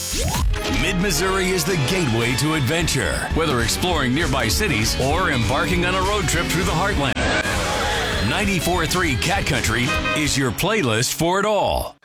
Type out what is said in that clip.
Mid-Missouri is the gateway to adventure, whether exploring nearby cities or embarking on a road trip through the heartland. 94.3 Cat Country is your playlist for it all.